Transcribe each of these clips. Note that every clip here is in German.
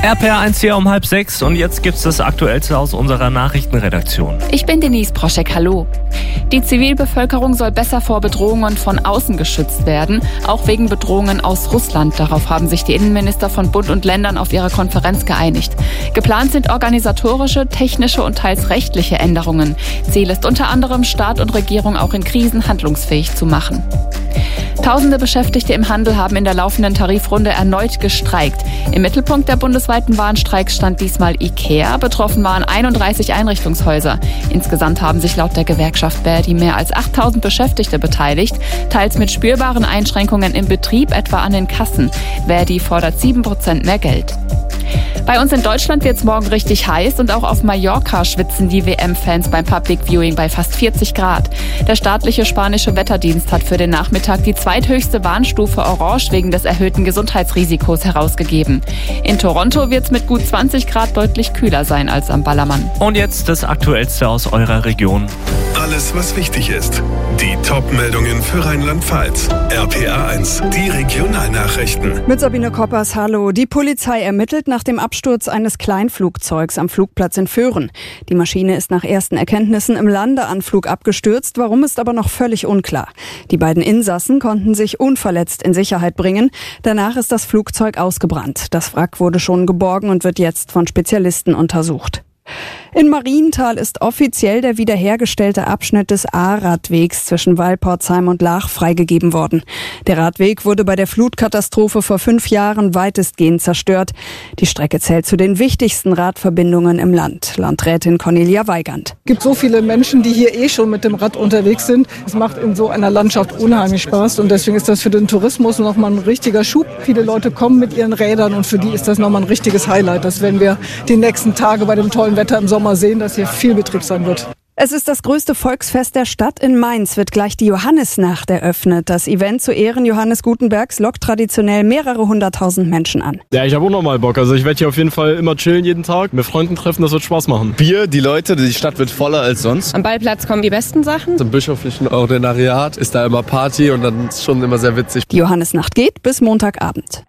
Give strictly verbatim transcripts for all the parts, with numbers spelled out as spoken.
R P R eins hier um halb sechs und jetzt gibt's das Aktuellste aus unserer Nachrichtenredaktion. Ich bin Denise Proschek, hallo. Die Zivilbevölkerung soll besser vor Bedrohungen von außen geschützt werden, auch wegen Bedrohungen aus Russland. Darauf haben sich die Innenminister von Bund und Ländern auf ihrer Konferenz geeinigt. Geplant sind organisatorische, technische und teils rechtliche Änderungen. Ziel ist unter anderem, Staat und Regierung auch in Krisen handlungsfähig zu machen. Tausende Beschäftigte im Handel haben in der laufenden Tarifrunde erneut gestreikt. Im Mittelpunkt der bundesweiten Warnstreiks stand diesmal IKEA. Betroffen waren einunddreißig Einrichtungshäuser. Insgesamt haben sich laut der Gewerkschaft Verdi mehr als achttausend Beschäftigte beteiligt, teils mit spürbaren Einschränkungen im Betrieb, etwa an den Kassen. Verdi fordert sieben Prozent mehr Geld. Bei uns in Deutschland wird es morgen richtig heiß und auch auf Mallorca schwitzen die W M-Fans beim Public Viewing bei fast vierzig Grad. Der staatliche spanische Wetterdienst hat für den Nachmittag die zweithöchste Warnstufe Orange wegen des erhöhten Gesundheitsrisikos herausgegeben. In Toronto wird es mit gut zwanzig Grad deutlich kühler sein als am Ballermann. Und jetzt das Aktuellste aus eurer Region. Alles, was wichtig ist. Die Top-Meldungen für Rheinland-Pfalz. R P R eins, die Regionalnachrichten. Mit Sabine Koppers, hallo. Die Polizei ermittelt nach dem Absturz eines Kleinflugzeugs am Flugplatz in Föhren. Die Maschine ist nach ersten Erkenntnissen im Landeanflug abgestürzt, warum ist aber noch völlig unklar. Die beiden Insassen konnten sich unverletzt in Sicherheit bringen. Danach ist das Flugzeug ausgebrannt. Das Wrack wurde schon geborgen und wird jetzt von Spezialisten untersucht. In Marienthal ist offiziell der wiederhergestellte Abschnitt des A-Radwegs zwischen Walporzheim und Laach freigegeben worden. Der Radweg wurde bei der Flutkatastrophe vor fünf Jahren weitestgehend zerstört. Die Strecke zählt zu den wichtigsten Radverbindungen im Land. Landrätin Cornelia Weigand. Es gibt so viele Menschen, die hier eh schon mit dem Rad unterwegs sind. Es macht in so einer Landschaft unheimlich Spaß und deswegen ist das für den Tourismus nochmal ein richtiger Schub. Viele Leute kommen mit ihren Rädern und für die ist das nochmal ein richtiges Highlight. Das werden wir die nächsten Tage bei dem tollen Wetter im Sommer sehen, dass hier viel Betrieb sein wird. Es ist das größte Volksfest der Stadt. In Mainz wird gleich die Johannisnacht eröffnet. Das Event zu Ehren Johannes Gutenbergs lockt traditionell mehrere hunderttausend Menschen an. Ja, ich habe auch nochmal Bock. Also ich werde hier auf jeden Fall immer chillen jeden Tag, mit Freunden treffen, das wird Spaß machen. Bier, die Leute, die Stadt wird voller als sonst. Am Ballplatz kommen die besten Sachen. Zum bischöflichen Ordinariat ist da immer Party und dann ist schon immer sehr witzig. Die Johannisnacht geht bis Montagabend.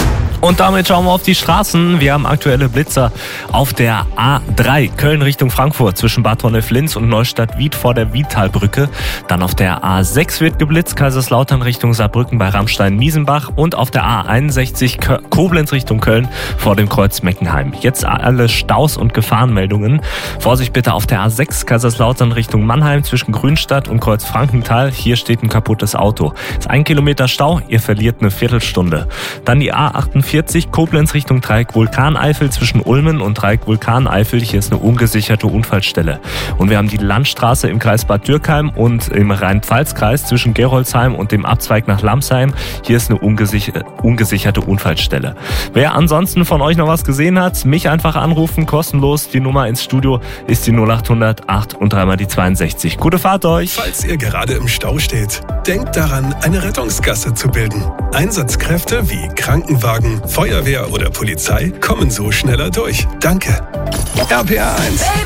Und damit schauen wir auf die Straßen. Wir haben aktuelle Blitzer auf der A drei Köln Richtung Frankfurt zwischen Bad Honnef-Linz und Neustadt-Wied vor der Wiedtalbrücke. Dann auf der A sechs wird geblitzt, Kaiserslautern Richtung Saarbrücken bei Rammstein-Miesenbach und auf der A einundsechzig Koblenz Richtung Köln vor dem Kreuz Meckenheim. Jetzt alle Staus und Gefahrenmeldungen. Vorsicht bitte auf der A sechs Kaiserslautern Richtung Mannheim zwischen Grünstadt und Kreuz Frankenthal. Hier steht ein kaputtes Auto. Es ist ein Kilometer Stau, ihr verliert eine Viertelstunde. Dann die A achtundvierzig Koblenz Richtung Dreieck Vulkaneifel zwischen Ulmen und Dreieck Vulkaneifel. Hier ist eine ungesicherte Unfallstelle. Und wir haben die Landstraße im Kreis Bad Dürkheim und im Rhein-Pfalz-Kreis zwischen Gerolzheim und dem Abzweig nach Lamsheim. Hier ist eine ungesicherte, ungesicherte Unfallstelle. Wer ansonsten von euch noch was gesehen hat, mich einfach anrufen, kostenlos. Die Nummer ins Studio ist die null acht hundert acht und dreimal die zweiundsechzig. Gute Fahrt euch! Falls ihr gerade im Stau steht, denkt daran, eine Rettungsgasse zu bilden. Einsatzkräfte wie Krankenwagen, Feuerwehr oder Polizei kommen so schneller durch. Danke. R P R eins.